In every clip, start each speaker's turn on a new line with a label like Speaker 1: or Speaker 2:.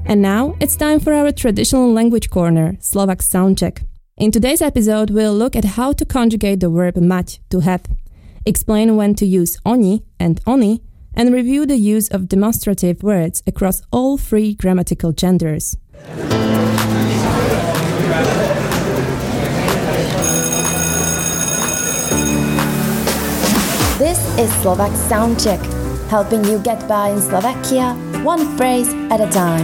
Speaker 1: And now it's time for our traditional language corner, Slovak Soundcheck. In today's episode, we'll look at how to conjugate the verb mať, to have, explain when to use oni and oni, and review the use of demonstrative words across all three grammatical genders.
Speaker 2: This is Slovak Soundcheck, helping you get by in Slovakia, one phrase at a time.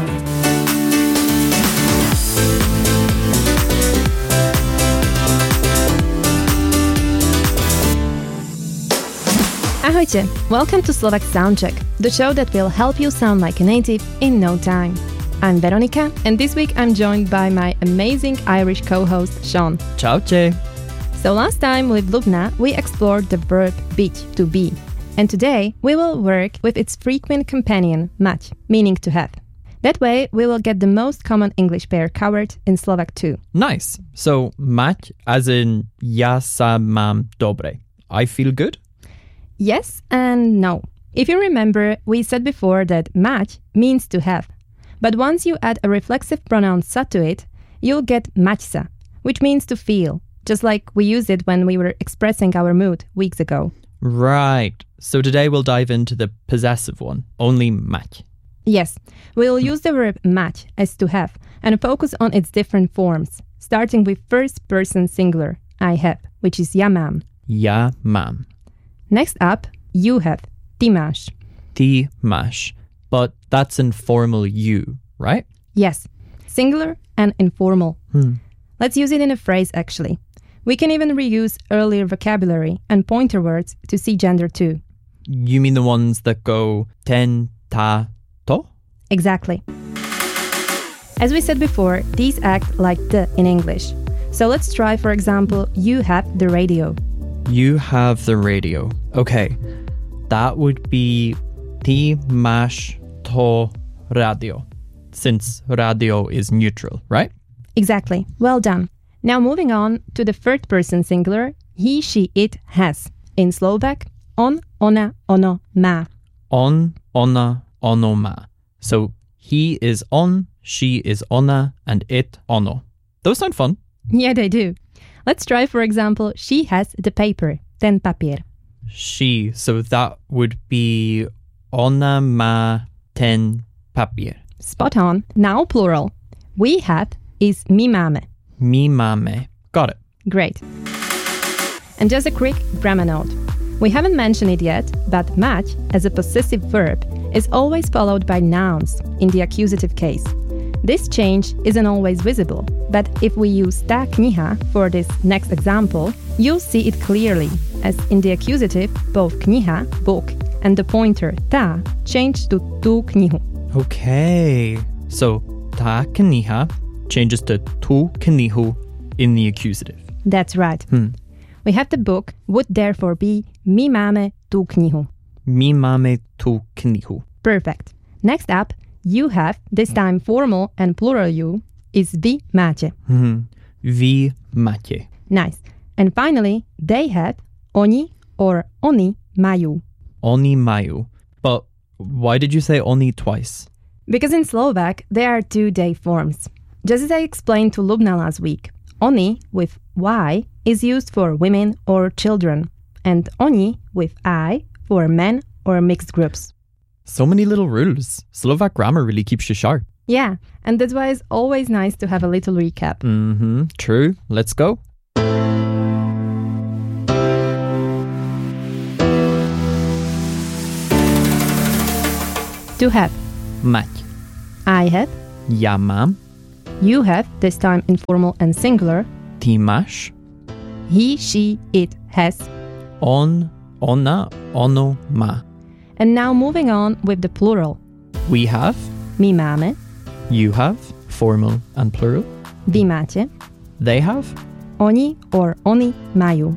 Speaker 1: Ahojte! Welcome to Slovak Soundcheck, the show that will help you sound like a native in no time. I'm Veronika, and this week I'm joined by my amazing Irish co-host Sean.
Speaker 3: Čaute.
Speaker 1: So last time with Lubna, we explored the verb byť, to be. And today we will work with its frequent companion, mať, meaning to have. That way we will get the most common English pair covered in Slovak too.
Speaker 3: Nice. So mať as in ja sa mám dobre. I feel good?
Speaker 1: Yes and no. If you remember, we said before that mať means to have. But once you add a reflexive pronoun sa to it, you'll get mať sa, which means to feel, just like we used it when we were expressing our mood weeks ago.
Speaker 3: Right. So today we'll dive into the possessive one, only mať.
Speaker 1: Yes, we'll use the verb mať as to have and focus on its different forms, starting with first person singular, I have, which is ja mám.
Speaker 3: Ja mám.
Speaker 1: Next up, you have, ty máš.
Speaker 3: Ty máš. But that's informal you, right?
Speaker 1: Yes, singular and informal. Let's use it in a phrase actually. We can even reuse earlier vocabulary and pointer words to see gender too.
Speaker 3: You mean the ones that go ten, ta, to?
Speaker 1: Exactly. As we said before, these act like the in English. So let's try, for example, you have the radio.
Speaker 3: You have the radio. Okay, that would be ty máš to radio, since radio is neutral, right?
Speaker 1: Exactly. Well done. Now moving on to the third person singular, he, she, it has. In Slovak, on, ona, ono, má.
Speaker 3: On, ona, ono, má. So he is on, she is ona, and it ono. Those sound fun.
Speaker 1: Yeah, they do. Let's try, for example, she has the paper, ten papier.
Speaker 3: She, so that would be ona má ten papier.
Speaker 1: Spot on. Now plural. We have is my máme.
Speaker 3: My máme. Got it.
Speaker 1: Great. And just a quick grammar note. We haven't mentioned it yet, but mať as a possessive verb is always followed by nouns in the accusative case. This change isn't always visible, but if we use tá kniha for this next example, you'll see it clearly, as in the accusative, both kniha, book, and the pointer tá change to tú knihu.
Speaker 3: Okay. So tá kniha changes to tú knihu in the accusative.
Speaker 1: That's right. We have the book would therefore be my máme tú knihu.
Speaker 3: My máme tú knihu.
Speaker 1: Perfect. Next up, you have, this time formal and plural you, is vy máte.
Speaker 3: Vy máte.
Speaker 1: Nice. And finally, they have, oni or oni majú.
Speaker 3: Oni majú. But why did you say oni twice?
Speaker 1: Because in Slovak, there are two they forms. Just as I explained to Lubna last week, oni with y is used for women or children, and oni with I for men or mixed groups.
Speaker 3: So many little rules. Slovak grammar really keeps you sharp.
Speaker 1: Yeah, and that's why it's always nice to have a little recap.
Speaker 3: True. Let's go.
Speaker 1: To have.
Speaker 3: Mať.
Speaker 1: I have.
Speaker 3: Ja mám.
Speaker 1: You have, this time informal and singular.
Speaker 3: Ty máš.
Speaker 1: He, she, it has.
Speaker 3: On, ona, ono má.
Speaker 1: And now moving on with the plural.
Speaker 3: We have.
Speaker 1: My máme.
Speaker 3: You have. Formal and plural.
Speaker 1: Vy máte.
Speaker 3: They have.
Speaker 1: Oni or oni majú.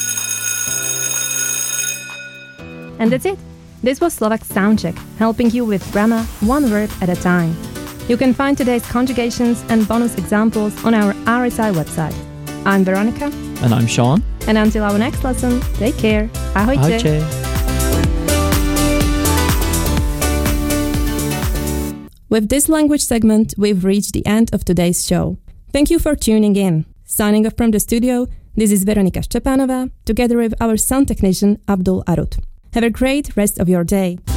Speaker 1: And that's it. This was Slovak Soundcheck, helping you with grammar one word at a time. You can find today's conjugations and bonus examples on our RSI website. I'm Veronika.
Speaker 3: And I'm Sean.
Speaker 1: And until our next lesson, take care. Ahojte.
Speaker 3: Ahojte.
Speaker 1: With this language segment, we've reached the end of today's show. Thank you for tuning in. Signing off from the studio, this is Veronika Szczepanova, together with our sound technician, Abdul Arut. Have a great rest of your day.